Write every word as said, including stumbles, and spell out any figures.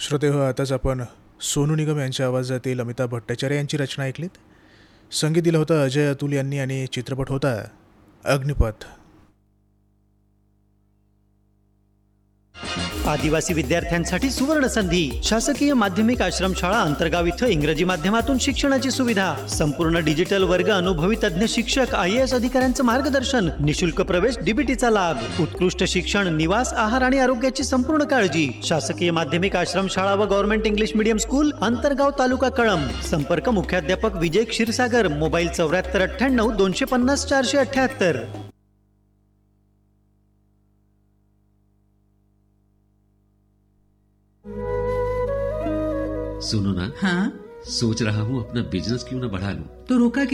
श्रोतेहो, आताच आपण सोनू निगम यांच्या आवाजातील अमिताभ भट्टाचार्य यांची रचना ऐकलीत. संगीत दिलं होतं अजय अतुल यांनी आणि चित्रपट होता अग्निपथ. आदिवासी विद्यार्थ्यांसाठी सुवर्ण संधी. शासकीय माध्यमिक आश्रमशाळा अंतर्गाव इथं इंग्रजी माध्यमातून शिक्षणाची सुविधा. संपूर्ण डिजिटल वर्ग, अनुभवी तज्ञ शिक्षक, आय ए एस अधिकाऱ्यांचं मार्गदर्शन, निशुल्क प्रवेश, डीबीटीचा लाभ, उत्कृष्ट शिक्षण, निवास, आहार आणि आरोग्याची संपूर्ण काळजी. शासकीय माध्यमिक आश्रमशाळा व government English medium school, अंतर्गाव, taluka Kalamb. संपर्क मुख्याध्यापक विजय क्षीरसागर. मोबाईल चौऱ्याहत्तर अठ्ठ्याण्णव दोनशे पन्नास चारशे अठ्ठ्याहत्तर. सुनो ना, हाँ, सोच रहा हूँ अपना बिजनेस क्यों ना बढ़ा लूं। तो रोका